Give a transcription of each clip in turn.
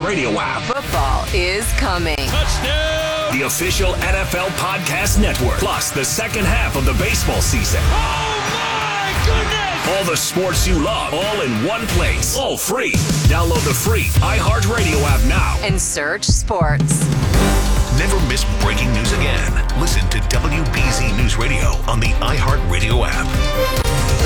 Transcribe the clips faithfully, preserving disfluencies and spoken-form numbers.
iHeartRadio app. Football is coming. Touchdown! The official N F L Podcast Network. Plus the second half of the baseball season. Oh my goodness! All the sports you love, all in one place. All free. Download the free iHeartRadio app now. And search sports. Never miss breaking news again. Listen to W B Z News Radio on the iHeartRadio app.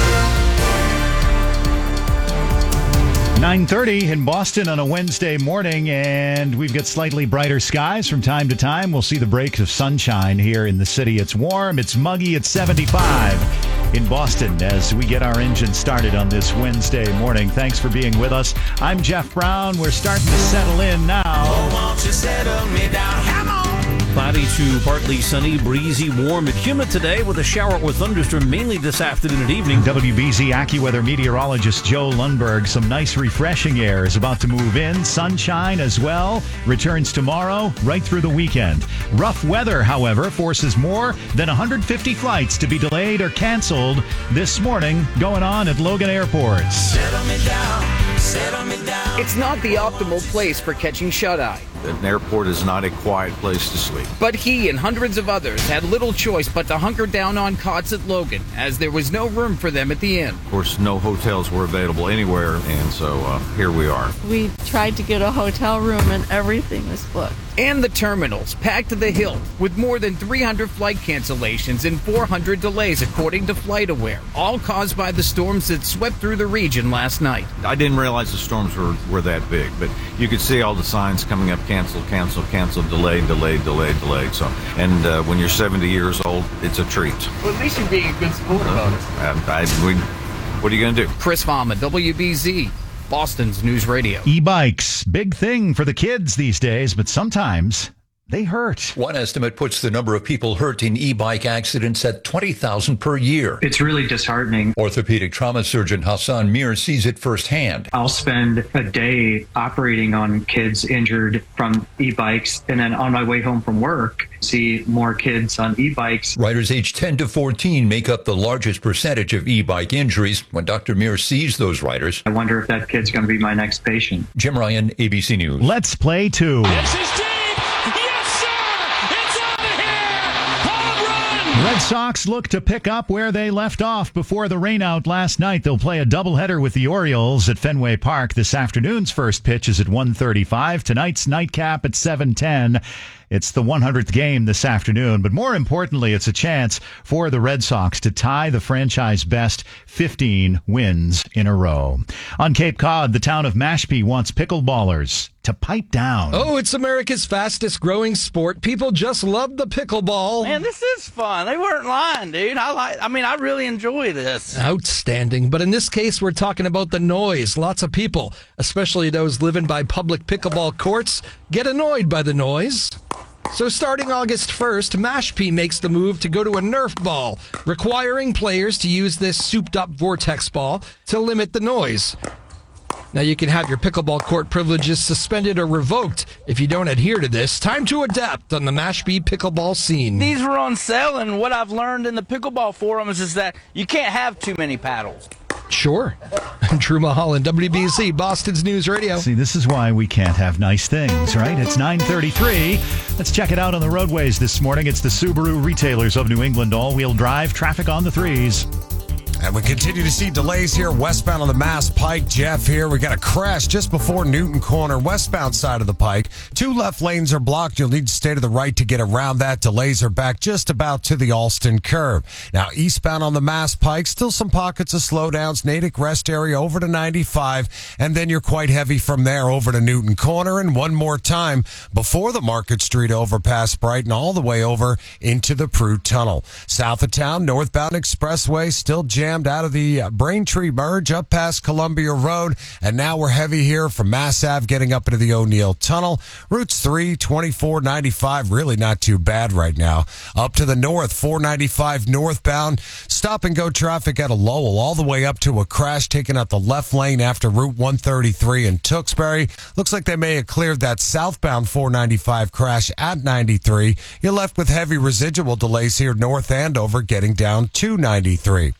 nine thirty in Boston on a Wednesday morning, and we've got slightly brighter skies from time to time. We'll see the breaks of sunshine here in the city. It's warm, it's muggy, it's seventy-five in Boston as we get our engine started on this Wednesday morning. Thanks for being with us. I'm Jeff Brown. We're starting to settle in now. Oh, won't you settle me down? Come on. Cloudy to partly sunny, breezy, warm, and humid today with a shower or thunderstorm mainly this afternoon and evening. W B Z AccuWeather meteorologist Joe Lundberg. Some nice refreshing air is about to move in. Sunshine as well. Returns tomorrow right through the weekend. Rough weather, however, forces more than one hundred fifty flights to be delayed or canceled this morning going on at Logan Airport. Settle me down. Settle me down. It's not the optimal place for catching shut-eye. An airport is not a quiet place to sleep. But he and hundreds of others had little choice but to hunker down on cots at Logan, as there was no room for them at the inn. Of course, no hotels were available anywhere, and so uh, here we are. We tried to get a hotel room and everything was booked. And the terminals, packed to the hilt, with more than three hundred flight cancellations and four hundred delays, according to FlightAware, all caused by the storms that swept through the region last night. I didn't realize the storms were, were that big, but you could see all the signs coming up, cancel, cancel, cancel, delayed, delayed, delayed, delayed. So, and uh, when you're seventy years old, it's a treat. Well, at least you're being a good sport about it. Uh, I, we, what are you going to do? Chris Fama, W B Z. Boston's News Radio. E-bikes, big thing for the kids these days, but sometimes they hurt. One estimate puts the number of people hurt in e-bike accidents at twenty thousand per year. It's really disheartening. Orthopedic trauma surgeon Hassan Mir sees it firsthand. I'll spend a day operating on kids injured from e-bikes, and then on my way home from work, see more kids on e-bikes. Riders aged ten to fourteen make up the largest percentage of e-bike injuries. When Doctor Mir sees those riders, I wonder if that kid's going to be my next patient. Jim Ryan, A B C News. Let's play two. This is deep. Yes, sir. It's out of here. Home run. Red Sox look to pick up where they left off before the rainout last night. They'll play a doubleheader with the Orioles at Fenway Park. This afternoon's first pitch is at one thirty-five. Tonight's nightcap at seven ten. It's the one hundredth game this afternoon, but more importantly, it's a chance for the Red Sox to tie the franchise best fifteen wins in a row. On Cape Cod, the town of Mashpee wants pickleballers to pipe down. Oh, it's America's fastest growing sport. People just love the pickleball. Man, this is fun. They weren't lying, dude. I like. I mean, I really enjoy this. Outstanding. But in this case, we're talking about the noise. Lots of people, especially those living by public pickleball courts, get annoyed by the noise. So starting August first, Mashpee makes the move to go to a Nerf ball, requiring players to use this souped-up vortex ball to limit the noise. Now you can have your pickleball court privileges suspended or revoked if you don't adhere to this. Time to adapt on the Mashpee pickleball scene. These were on sale, and what I've learned in the pickleball forums is that you can't have too many paddles. Sure. Drew Mulholland, W B Z, Boston's News Radio. See, this is why we can't have nice things, right? It's nine thirty-three. Let's check it out on the roadways this morning. It's the Subaru Retailers of New England all-wheel drive. Traffic on the threes. And we continue to see delays here westbound on the Mass Pike. Jeff here. We got a crash just before Newton Corner, westbound side of the Pike. Two left lanes are blocked. You'll need to stay to the right to get around that. Delays are back just about to the Alston curve. Now, eastbound on the Mass Pike, still some pockets of slowdowns. Natick Rest area over to ninety-five. And then you're quite heavy from there over to Newton Corner. And one more time before the Market Street overpass Brighton, all the way over into the Prue Tunnel. South of town, northbound expressway still jammed out of the Braintree merge up past Columbia Road, and now we're heavy here from Mass Ave getting up into the O'Neill Tunnel. Routes three, twenty-four, ninety-five, really not too bad right now. Up to the north, four ninety-five northbound, stop and go traffic at a Lowell all the way up to a crash taking out the left lane after Route one thirty-three in Tewksbury. Looks like they may have cleared that southbound four ninety-five crash at ninety-three. You're left with heavy residual delays here north Andover getting down to ninety-three.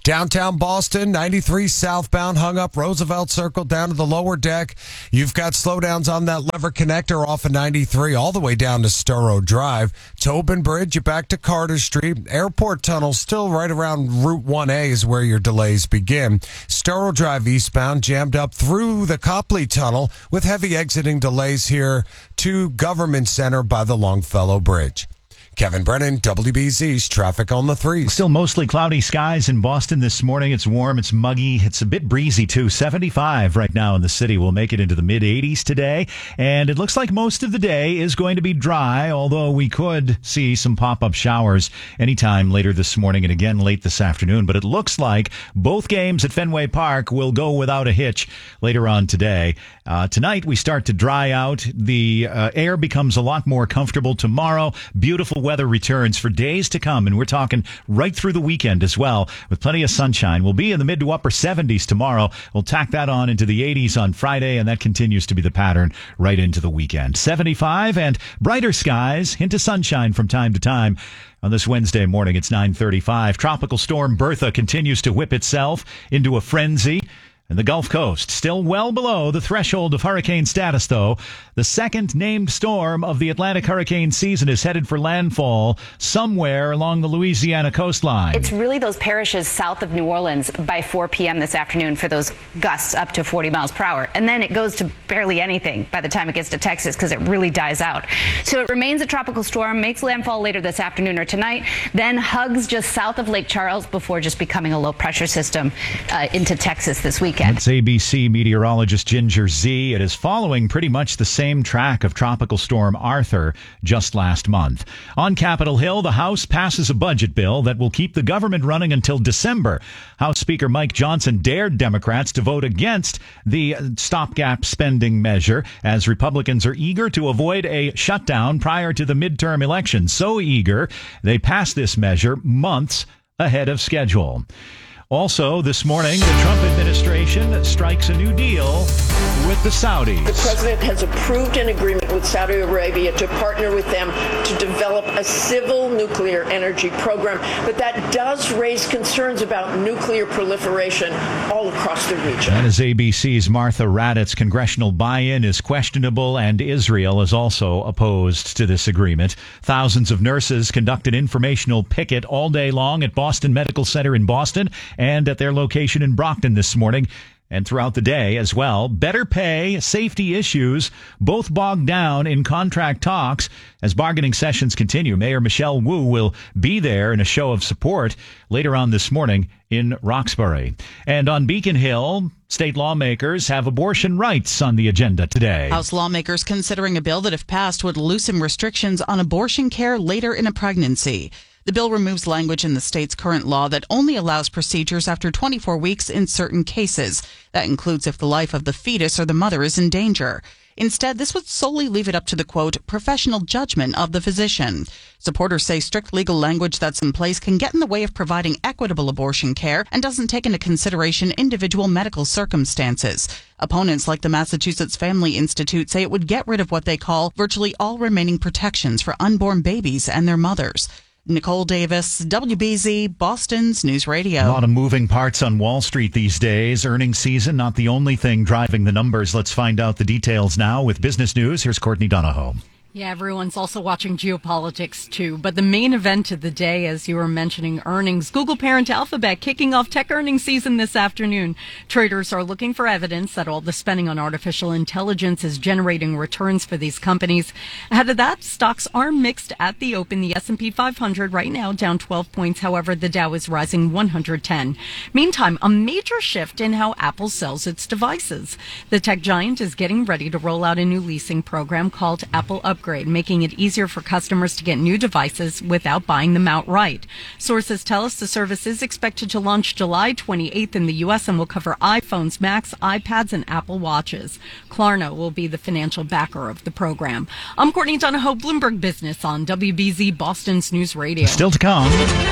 Downtown Boston, ninety-three southbound, hung up Roosevelt Circle down to the lower deck. You've got slowdowns on that lever connector off of ninety-three all the way down to Storrow Drive. Tobin Bridge, you're back to Carter Street. Airport Tunnel still right around Route one A is where your delays begin. Storrow Drive eastbound jammed up through the Copley Tunnel with heavy exiting delays here to Government Center by the Longfellow Bridge. Kevin Brennan, W B Z's Traffic on the Threes. Still mostly cloudy skies in Boston this morning. It's warm, it's muggy, it's a bit breezy too. seventy-five right now in the city. We'll make it into the mid eighties today. And it looks like most of the day is going to be dry, although we could see some pop-up showers anytime later this morning and again late this afternoon. But it looks like both games at Fenway Park will go without a hitch later on today. Uh, tonight we start to dry out. The uh, air becomes a lot more comfortable tomorrow. Beautiful weather returns for days to come, and we're talking right through the weekend as well, with plenty of sunshine. We'll be in the mid to upper seventies tomorrow. We'll tack that on into the eighties on Friday, and that continues to be the pattern right into the weekend. seventy-five and brighter skies, hint of sunshine from time to time. On this Wednesday morning, it's nine thirty-five. Tropical storm Bertha continues to whip itself into a frenzy. And the Gulf Coast, still well below the threshold of hurricane status, though. The second named storm of the Atlantic hurricane season is headed for landfall somewhere along the Louisiana coastline. It's really those parishes south of New Orleans by four p.m. this afternoon for those gusts up to forty miles per hour. And then it goes to barely anything by the time it gets to Texas because it really dies out. So it remains a tropical storm, makes landfall later this afternoon or tonight, then hugs just south of Lake Charles before just becoming a low pressure system uh, into Texas this weekend. That's A B C meteorologist Ginger Z. It is following pretty much the same track of Tropical Storm Arthur just last month. On Capitol Hill, the House passes a budget bill that will keep the government running until December. House Speaker Mike Johnson dared Democrats to vote against the stopgap spending measure, as Republicans are eager to avoid a shutdown prior to the midterm elections. So eager, they passed this measure months ahead of schedule. Also, this morning, the Trump administration strikes a new deal with the Saudis. The president has approved an agreement with Saudi Arabia to partner with them to develop a civil nuclear energy program. But that does raise concerns about nuclear proliferation all across the region. That is A B C's Martha Raddatz. Congressional buy-in is questionable, and Israel is also opposed to this agreement. Thousands of nurses conducted informational picket all day long at Boston Medical Center in Boston and at their location in Brockton this morning and throughout the day as well. Better pay, safety issues, both bogged down in contract talks as bargaining sessions continue. Mayor Michelle Wu will be there in a show of support later on this morning in Roxbury. And on Beacon Hill, state lawmakers have abortion rights on the agenda today. House lawmakers considering a bill that, if passed, would loosen restrictions on abortion care later in a pregnancy. The bill removes language in the state's current law that only allows procedures after twenty-four weeks in certain cases. That includes if the life of the fetus or the mother is in danger. Instead, this would solely leave it up to the, quote, professional judgment of the physician. Supporters say strict legal language that's in place can get in the way of providing equitable abortion care and doesn't take into consideration individual medical circumstances. Opponents like the Massachusetts Family Institute say it would get rid of what they call virtually all remaining protections for unborn babies and their mothers. Nicole Davis, W B Z, Boston's News Radio. A lot of moving parts on Wall Street these days. Earnings season, not the only thing driving the numbers. Let's find out the details now with Business News. Here's Courtney Donahoe. Yeah, everyone's also watching geopolitics, too. But the main event of the day, as you were mentioning, earnings. Google parent Alphabet kicking off tech earnings season this afternoon. Traders are looking for evidence that all the spending on artificial intelligence is generating returns for these companies. Ahead of that, stocks are mixed at the open. The S and P five hundred right now down twelve points. However, the Dow is rising one hundred ten. Meantime, a major shift in how Apple sells its devices. The tech giant is getting ready to roll out a new leasing program called Apple Upgrade, making it easier for customers to get new devices without buying them outright. Sources tell us the service is expected to launch July twenty-eighth in the U S and will cover iPhones, Macs, iPads, and Apple Watches. Klarna will be the financial backer of the program. I'm Courtney Donahoe, Bloomberg Business on W B Z Boston's News Radio. Still to come.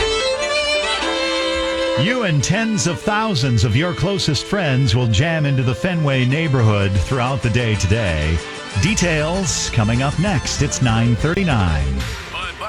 You and tens of thousands of your closest friends will jam into the Fenway neighborhood throughout the day today. Details coming up next. It's nine thirty-nine. On By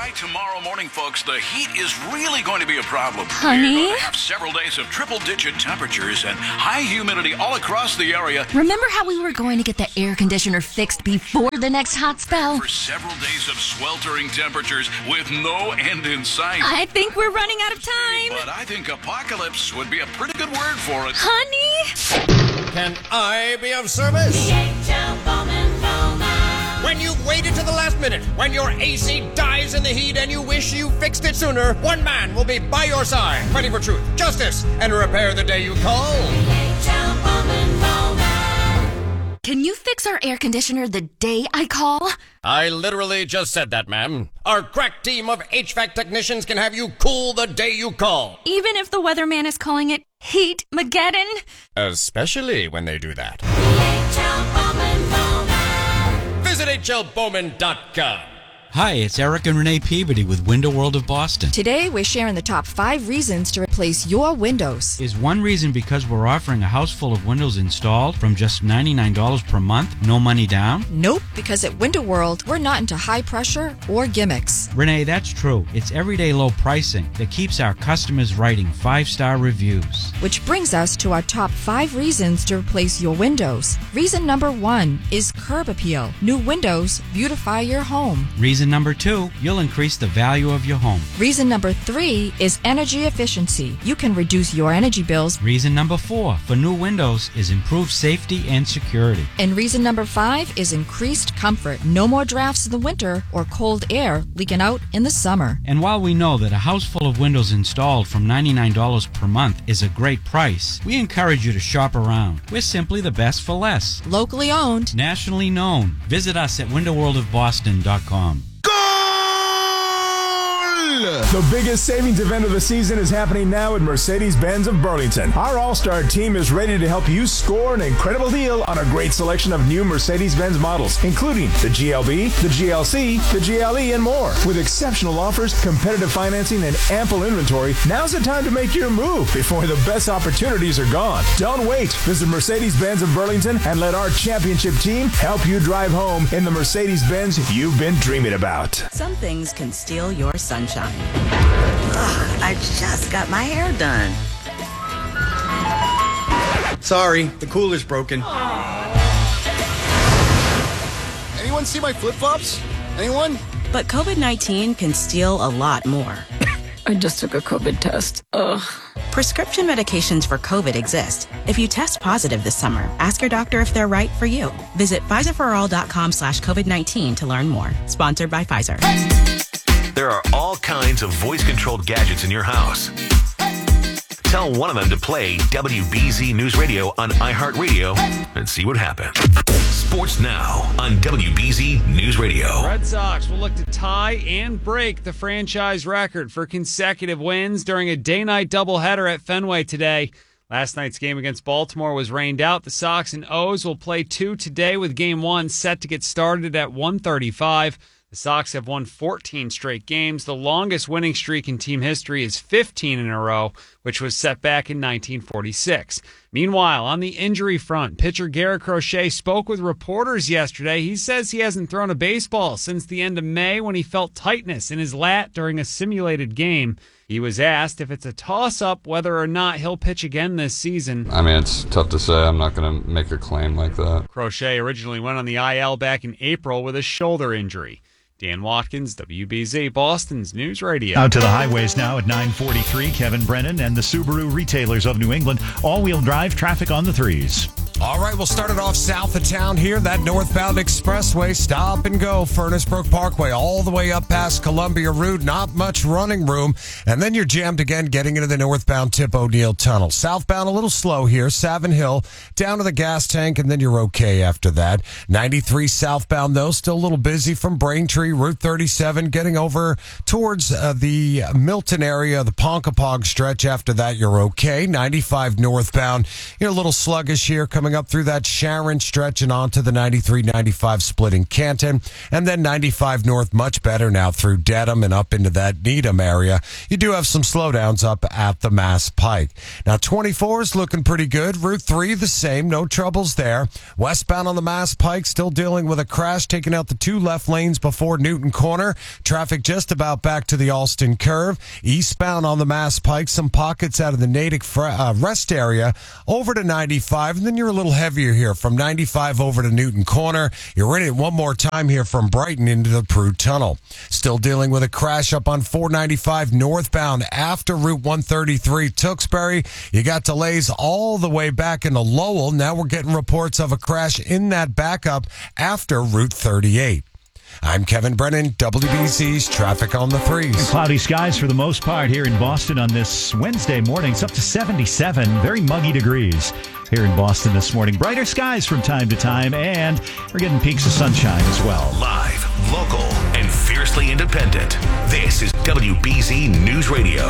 By tomorrow morning, folks, the heat is really going to be a problem. Honey? We're going to have several days of triple-digit temperatures and high humidity all across the area. Remember how we were going to get the air conditioner fixed before the next hot spell? For several days of sweltering temperatures with no end in sight. I think we're running out of time. But I think apocalypse would be a pretty good word for it. Honey? Can I be of service? The H L Bowman Bowman. When you've waited to the last minute, when your A C dies in the heat and you wish you fixed it sooner, one man will be by your side, fighting for truth, justice, and repair the day you call. The H L Bowman Bowman. Can you fix our air conditioner the day I call? I literally just said that, ma'am. Our crack team of H V A C technicians can have you cool the day you call. Even if the weatherman is calling it Heat-mageddon? Especially when they do that. The H L Bowman Bowman. Visit H L Bowman dot com. Hi, it's Eric and Renee Peabody with Window World of Boston. Today, we're sharing the top five reasons to replace your windows. Is one reason because we're offering a house full of windows installed from just ninety-nine dollars per month, no money down? Nope, because at Window World, we're not into high pressure or gimmicks. Renee, that's true. It's everyday low pricing that keeps our customers writing five-star reviews. Which brings us to our top five reasons to replace your windows. Reason number one is curb appeal. New windows beautify your home. Reason number two, you'll increase the value of your home. Reason number three is energy efficiency. You can reduce your energy bills. Reason number four for new windows is improved safety and security. And reason number five is increased comfort. No more drafts in the winter or cold air leaking out in the summer. And while we know that a house full of windows installed from ninety-nine dollars per month is a great price, we encourage you to shop around. We're simply the best for less. Locally owned. Nationally known. Visit us at window world of boston dot com. The biggest savings event of the season is happening now at Mercedes-Benz of Burlington. Our all-star team is ready to help you score an incredible deal on a great selection of new Mercedes-Benz models, including the G L B, the G L C, the G L E, and more. With exceptional offers, competitive financing, and ample inventory, now's the time to make your move before the best opportunities are gone. Don't wait. Visit Mercedes-Benz of Burlington and let our championship team help you drive home in the Mercedes-Benz you've been dreaming about. Some things can steal your sunshine. Ugh, I just got my hair done. Sorry, the cooler's broken. Anyone see my flip-flops? Anyone? But COVID nineteen can steal a lot more. I just took a COVID test. Ugh. Prescription medications for COVID exist. If you test positive this summer, ask your doctor if they're right for you. Visit Pfizer for all dot com slash COVID nineteen to learn more. Sponsored by Pfizer. There are all kinds of voice-controlled gadgets in your house. Tell one of them to play W B Z News Radio on iHeartRadio and see what happens. Sports now on W B Z News Radio. Red Sox will look to tie and break the franchise record for consecutive wins during a day-night doubleheader at Fenway today. Last night's game against Baltimore was rained out. The Sox and O's will play two today with game one set to get started at one thirty-five. The Sox have won fourteen straight games. The longest winning streak in team history is fifteen in a row, which was set back in nineteen forty-six. Meanwhile, on the injury front, pitcher Garrett Crochet spoke with reporters yesterday. He says he hasn't thrown a baseball since the end of May when he felt tightness in his lat during a simulated game. He was asked if it's a toss-up whether or not he'll pitch again this season. I mean, it's tough to say. I'm not going to make a claim like that. Crochet originally went on the I L back in April with a shoulder injury. Dan Watkins, W B Z, Boston's News Radio. Out to the highways now at nine forty-three. Kevin Brennan and the Subaru retailers of New England. All-wheel drive traffic on the threes. All right, we'll start it off south of town here. That northbound expressway, stop and go. Furnace Brook Parkway all the way up past Columbia Route. Not much running room. And then you're jammed again getting into the northbound Tip O'Neill Tunnel. Southbound a little slow here. Savin Hill down to the gas tank, and then you're okay after that. ninety-three southbound, though, still a little busy from Braintree, Route thirty-seven, getting over towards uh, the Milton area, the Ponkapog stretch. After that, you're okay. ninety-five northbound, you're a little sluggish here coming coming up through that Sharon stretch and onto the ninety-three ninety-five split in Canton. And then ninety-five north, much better now through Dedham and up into that Needham area. You do have some slowdowns up at the Mass Pike. Now, twenty-four is looking pretty good. Route three, the same. No troubles there. Westbound on the Mass Pike, still dealing with a crash, taking out the two left lanes before Newton Corner. Traffic just about back to the Alston Curve. Eastbound on the Mass Pike, some pockets out of the Natick uh, rest area over to ninety-five. And then you're a little heavier here from ninety-five over to Newton Corner. You're in it one more time here from Brighton into the Prue Tunnel. Still dealing with a crash up on four ninety-five northbound after Route one thirty-three Tewksbury. You got delays all the way back into Lowell. Now we're getting reports of a crash in that backup after Route thirty-eight. I'm Kevin Brennan, W B C's Traffic on the Threes. Cloudy skies for the most part here in Boston on this Wednesday morning. It's up to seventy-seven, very muggy degrees here in Boston this morning. Brighter skies from time to time, and we're getting peaks of sunshine as well. Live, local, and fiercely independent. This is W B Z News Radio.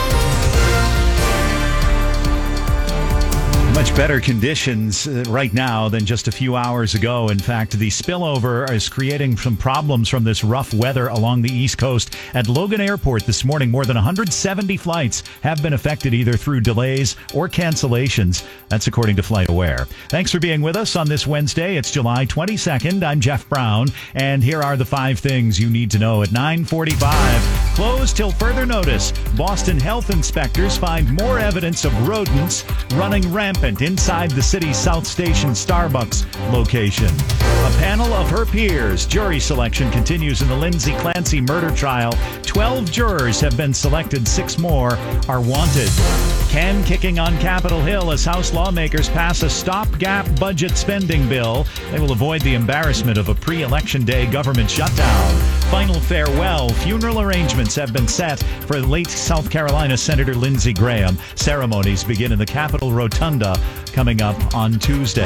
Much better conditions uh, right now than just a few hours ago. In fact, the spillover is creating some problems from this rough weather along the East Coast. At Logan Airport this morning, more than one hundred seventy flights have been affected either through delays or cancellations. That's according to FlightAware. Thanks for being with us on this Wednesday. It's July twenty-second. I'm Jeff Brown, and here are the five things you need to know at nine forty-five. Closed till further notice. Boston health inspectors find more evidence of rodents running rampant inside the city's South Station Starbucks location. A panel of her peers. Jury selection continues in the Lindsay Clancy murder trial. Twelve jurors have been selected. Six more are wanted. Can kicking on Capitol Hill as House lawmakers pass a stopgap budget spending bill. They will avoid the embarrassment of a pre-election day government shutdown. Final farewell. Funeral arrangements have been set for late South Carolina Senator Lindsey Graham. Ceremonies begin in the Capitol Rotunda coming up on Tuesday.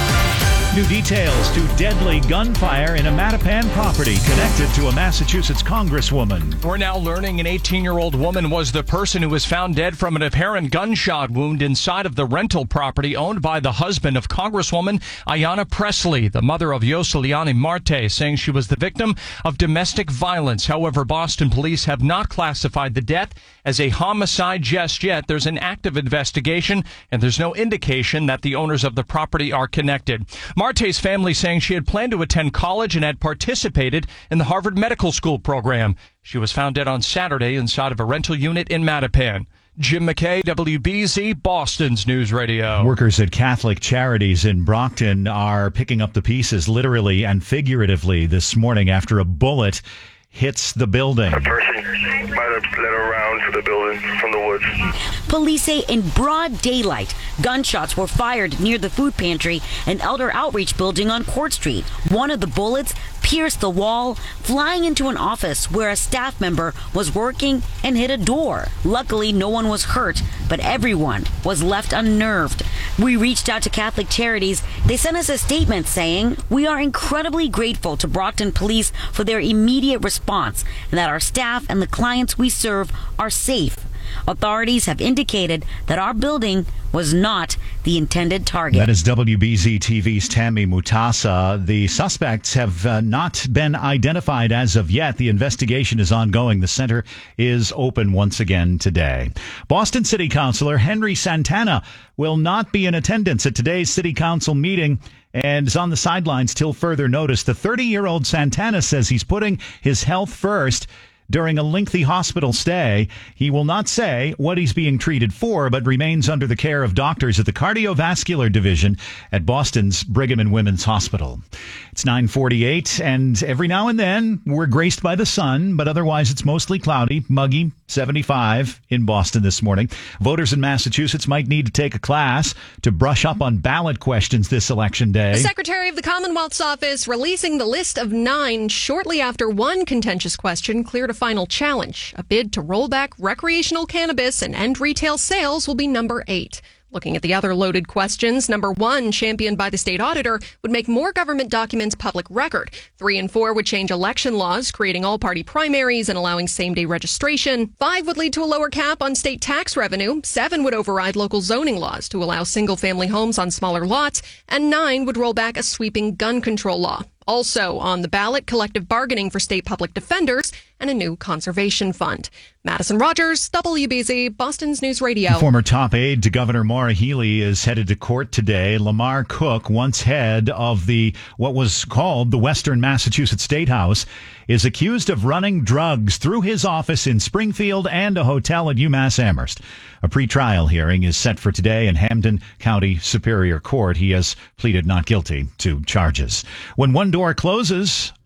New details to deadly gunfire in a Mattapan property connected to a Massachusetts congresswoman. We're now learning an eighteen-year-old woman was the person who was found dead from an apparent gunshot wound inside of the rental property owned by the husband of Congresswoman Ayanna Pressley, the mother of Yoseliani Marte, saying she was the victim of domestic violence. However, Boston police have not classified the death as a homicide just yet. There's an active investigation, and there's no indication that the owners of the property are connected. Marte's family saying she had planned to attend college and had participated in the Harvard Medical School program. She was found dead on Saturday inside of a rental unit in Mattapan. Jim McKay, W B Z, Boston's News Radio. Workers at Catholic Charities in Brockton are picking up the pieces literally and figuratively this morning after a bullet hits the building. A person might have led around to the building from the woods. Police say in broad daylight, gunshots were fired near the food pantry and Elder Outreach building on Court Street. One of the bullets pierced the wall, flying into an office where a staff member was working and hit a door. Luckily, no one was hurt, but everyone was left unnerved. We reached out to Catholic Charities. They sent us a statement saying, "We are incredibly grateful to Brockton Police for their immediate response and that our staff and the clients we serve are safe. Authorities have indicated that our building was not the intended target." That is W B Z T V's Tammy Mutasa. The suspects have uh, not been identified as of yet. The investigation is ongoing. The center is open once again today. Boston City Councilor Henry Santana will not be in attendance at today's City Council meeting and is on the sidelines till further notice. The thirty-year-old Santana says he's putting his health first during a lengthy hospital stay. He will not say what he's being treated for, but remains under the care of doctors at the cardiovascular division at Boston's Brigham and Women's Hospital. It's nine forty-eight, and every now and then we're graced by the sun, but otherwise it's mostly cloudy, muggy, seventy-five in Boston this morning. Voters in Massachusetts might need to take a class to brush up on ballot questions this election day. The Secretary of the Commonwealth's office releasing the list of nine shortly after one contentious question cleared a final challenge. A bid to roll back recreational cannabis and end retail sales will be number eight. Looking at the other loaded questions, number one, championed by the state auditor, would make more government documents public record. Three and four would change election laws, creating all-party primaries and allowing same-day registration. Five would lead to a lower cap on state tax revenue. Seven would override local zoning laws to allow single-family homes on smaller lots. And nine would roll back a sweeping gun control law. Also on the ballot, collective bargaining for state public defenders and a new conservation fund. Madison Rogers, W B Z, Boston's News Radio. Former top aide to Governor Maura Healey is headed to court today. Lamar Cook, once head of the what was called the Western Massachusetts State House, is accused of running drugs through his office in Springfield and a hotel at UMass Amherst. A pretrial hearing is set for today in Hampden County Superior Court. He has pleaded not guilty to charges. When one door closes,